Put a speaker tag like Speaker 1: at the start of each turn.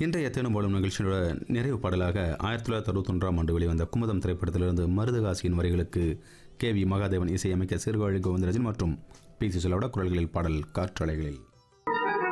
Speaker 1: இன்றைய தேனும் பாலும் நிகழ்ச்சியோட நிறைவு பாடலாக 1961ஆம் ஆண்டு வெளிவந்த குமுதம் திரைப்படத்திலிருந்து மருதகாசியின் வரிகளுக்கு KV மகாதேவன் இசையமைக்க சீர்காழி கோவிந்தராஜன் மற்றும் பி சுசீலாவோட குரல்களில் பாடல் காற்றலைகளில்.